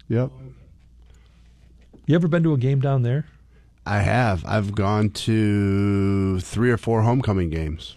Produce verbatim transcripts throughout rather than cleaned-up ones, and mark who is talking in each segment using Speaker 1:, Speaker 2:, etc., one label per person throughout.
Speaker 1: Yep.
Speaker 2: You ever been to a game down there?
Speaker 1: I have. I've gone to three or four homecoming games.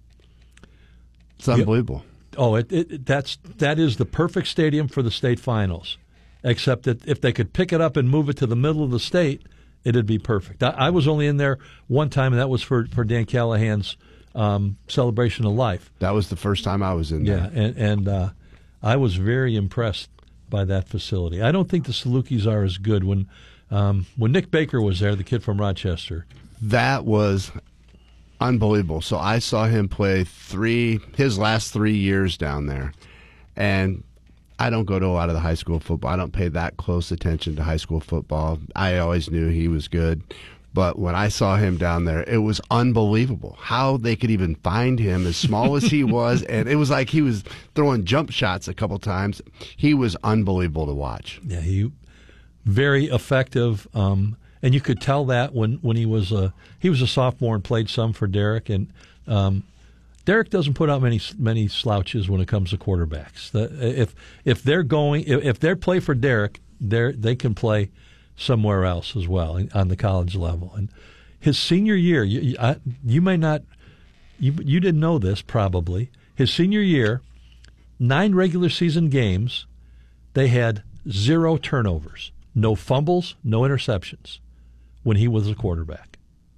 Speaker 1: It's unbelievable.
Speaker 2: Oh, it, it, that's that is the perfect stadium for the state finals, except that if they could pick it up and move it to the middle of the state, it'd be perfect. I, I was only in there one time, and that was for, for Dan Callahan's um, Celebration of Life.
Speaker 1: That was the first time I was in there.
Speaker 2: Yeah, and, and uh, I was very impressed by that facility. I don't think the Salukis are as good. When um, when Nick Baker was there, the kid from Rochester.
Speaker 1: That was unbelievable. So I saw him play three his last three years down there, and I don't go to a lot of the high school football. I don't pay that close attention to high school football. I always knew he was good, but when I saw him down there, it was unbelievable how they could even find him as small as he was, and it was like he was throwing jump shots a couple times. He was unbelievable to watch.
Speaker 2: Yeah, he very effective. Um, And you could tell that when, when he was a he was a sophomore and played some for Derek. And um, Derek doesn't put out many many slouches when it comes to quarterbacks. The, if if they're going if, if they play for Derek, they they can play somewhere else as well on the college level. And his senior year, you you, I, you may not you you didn't know this probably. His senior year, nine regular season games, they had zero turnovers, no fumbles, no interceptions. When he was a quarterback.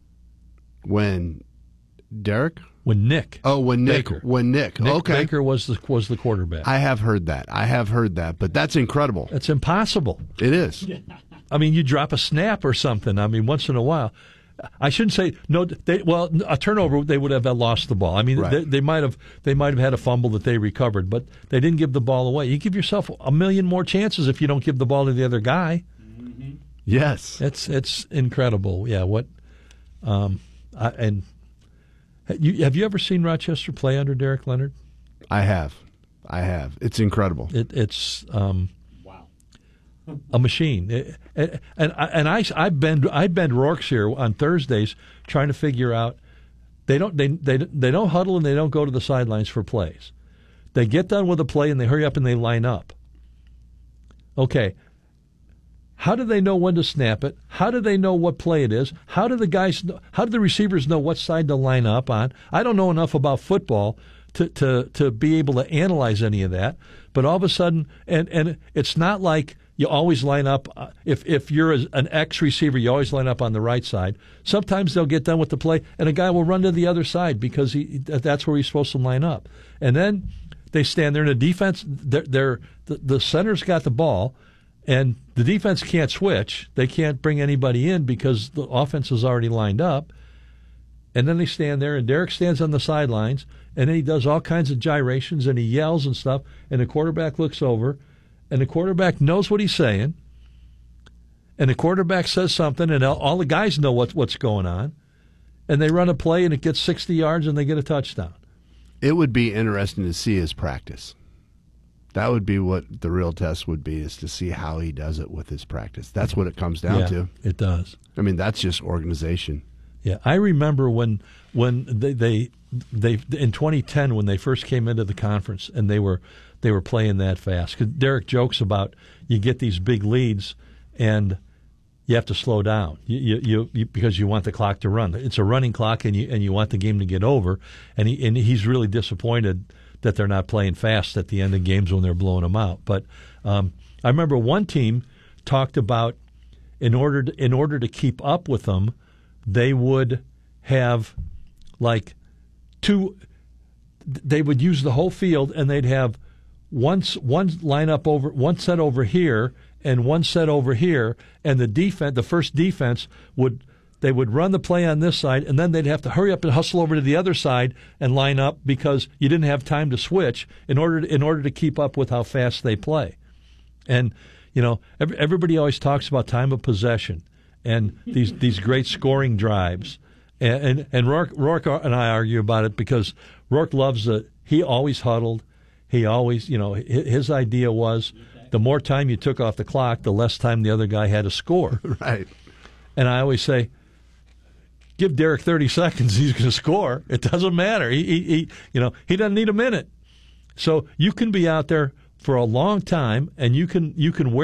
Speaker 1: When Derek?
Speaker 2: When Nick.
Speaker 1: Oh, when Nick.
Speaker 2: Baker.
Speaker 1: When Nick.
Speaker 2: Nick
Speaker 1: okay.
Speaker 2: Baker was the was the quarterback.
Speaker 1: I have heard that. I have heard that. But that's incredible.
Speaker 2: It's impossible.
Speaker 1: It is.
Speaker 2: I mean, you drop a snap or something. I mean, once in a while. I shouldn't say no. They, well, a turnover, they would have lost the ball. I mean,
Speaker 1: right.
Speaker 2: they, they might have they might have had a fumble that they recovered, but they didn't give the ball away. You give yourself a million more chances if you don't give the ball to the other guy.
Speaker 1: Mm-hmm. Yes,
Speaker 2: it's it's incredible. Yeah, what, um, I, and you have you ever seen Rochester play under Derek Leonard?
Speaker 1: I have, I have. It's incredible.
Speaker 2: It, it's um, wow, a machine. It, and and I, and I I bend I bend Rourke's here on Thursdays trying to figure out. They don't they they they don't huddle and they don't go to the sidelines for plays. They get done with a play and they hurry up and they line up. Okay. How do they know when to snap it? How do they know what play it is? How do the guys know, how do the receivers know what side to line up on? I don't know enough about football to, to, to be able to analyze any of that. But all of a sudden, and, and it's not like you always line up. Uh, if if you're an X receiver, you always line up on the right side. Sometimes they'll get done with the play, and a guy will run to the other side because he that's where he's supposed to line up. And then they stand there, and the defense, they're, they're the, the center's got the ball. And the defense can't switch. They can't bring anybody in because the offense is already lined up. And then they stand there, and Derek stands on the sidelines, and then he does all kinds of gyrations, and he yells and stuff, and the quarterback looks over, and the quarterback knows what he's saying, and the quarterback says something, and all the guys know what, what's going on, and they run a play, and it gets sixty yards, and they get a touchdown.
Speaker 1: It would be interesting to see his practice. That would be what the real test would be, is to see how he does it with his practice. That's what it comes down
Speaker 2: yeah,
Speaker 1: to.
Speaker 2: It does.
Speaker 1: I mean, that's just organization.
Speaker 2: Yeah, I remember when when they they, they in twenty ten when they first came into the conference and they were they were playing that fast. 'Cause Derek jokes about you get these big leads and you have to slow down you, you, you, because you want the clock to run. It's a running clock, and you and you want the game to get over. And he and he's really disappointed that they're not playing fast at the end of games when they're blowing them out. But um, I remember one team talked about in order to, in order to keep up with them, they would have like two. They would use the whole field, and they'd have one one lineup over one set over here and one set over here, and the defense, the first defense would. They would run the play on this side, and then they'd have to hurry up and hustle over to the other side and line up because you didn't have time to switch in order to, in order to keep up with how fast they play. And you know, every, everybody always talks about time of possession and these these great scoring drives. And and, and Rourke, Rourke and I argue about it because Rourke loves it. He always huddled. He always, you know, his idea was the more time you took off the clock, the less time the other guy had to score.
Speaker 1: Right.
Speaker 2: And I always say, give Derek thirty seconds, he's going to score. It doesn't matter. He, he, he, you know, he doesn't need a minute. So you can be out there for a long time, and you can you can wear